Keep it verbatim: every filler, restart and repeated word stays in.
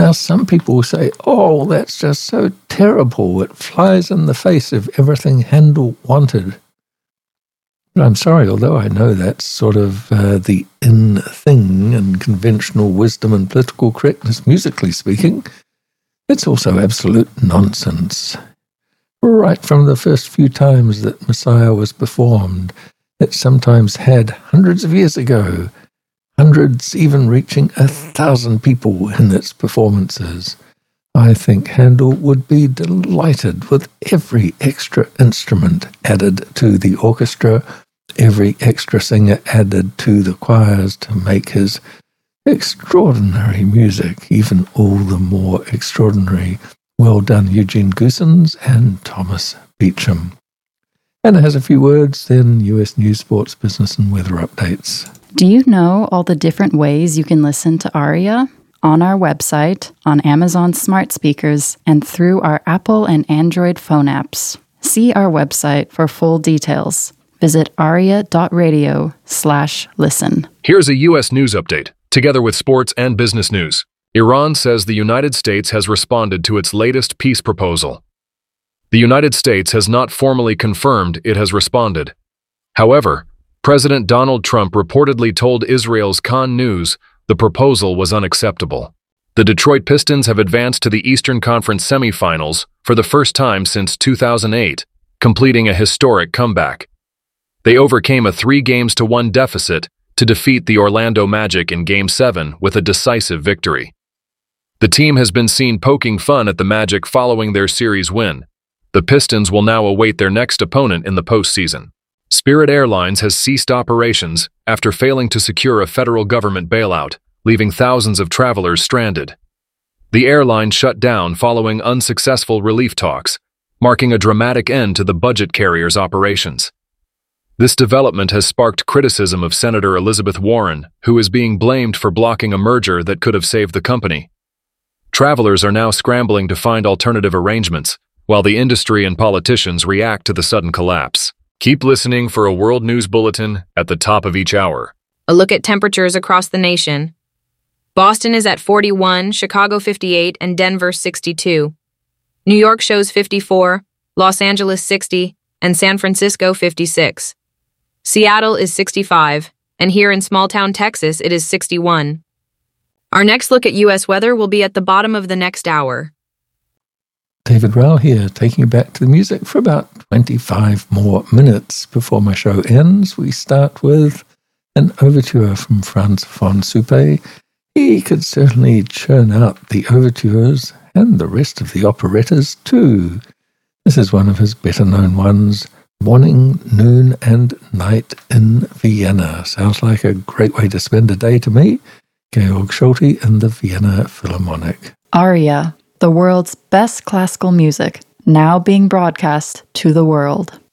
Now, some people say, oh, that's just so terrible. It flies in the face of everything Handel wanted. But I'm sorry, although I know that's sort of uh, the in thing and conventional wisdom and political correctness, musically speaking, it's also absolute nonsense. Right from the first few times that Messiah was performed, it sometimes had hundreds of years ago, hundreds even reaching a thousand people in its performances. I think Handel would be delighted with every extra instrument added to the orchestra, every extra singer added to the choirs to make his extraordinary music even all the more extraordinary. Well done, Eugene Goosens and Thomas Beecham. And it has a few words, then U S News, Sports, Business and Weather updates. Do you know all the different ways you can listen to Aria? On our website, on Amazon smart speakers, and through our Apple and Android phone apps. See our website for full details. Visit aria.radio slash listen. Here's a U S news update, together with sports and business news. Iran says the United States has responded to its latest peace proposal. The United States has not formally confirmed it has responded. However, President Donald Trump reportedly told Israel's Khan News the proposal was unacceptable. The Detroit Pistons have advanced to the Eastern Conference semifinals for the first time since two thousand eight, completing a historic comeback. They overcame a three games to one deficit to defeat the Orlando Magic in Game seven with a decisive victory. The team has been seen poking fun at the Magic following their series win. The Pistons will now await their next opponent in the postseason. Spirit Airlines has ceased operations after failing to secure a federal government bailout, leaving thousands of travelers stranded. The airline shut down following unsuccessful relief talks, marking a dramatic end to the budget carrier's operations. This development has sparked criticism of Senator Elizabeth Warren, who is being blamed for blocking a merger that could have saved the company. Travelers are now scrambling to find alternative arrangements, while the industry and politicians react to the sudden collapse. Keep listening for a World News Bulletin at the top of each hour. A look at temperatures across the nation. Boston is at forty-one, Chicago fifty-eight, and Denver sixty-two. New York shows fifty-four, Los Angeles sixty, and San Francisco fifty-six. Seattle is sixty-five, and here in small-town Texas it is sixty-one. Our next look at U S weather will be at the bottom of the next hour. David Rowell here, taking you back to the music for about twenty-five more minutes before my show ends. We start with an overture from Franz von Suppe. He could certainly churn out the overtures and the rest of the operettas too. This is one of his better-known ones, Morning, Noon and Night in Vienna. Sounds like a great way to spend a day to me. Georg Schulte and the Vienna Philharmonic. Aria, the world's best classical music, now being broadcast to the world.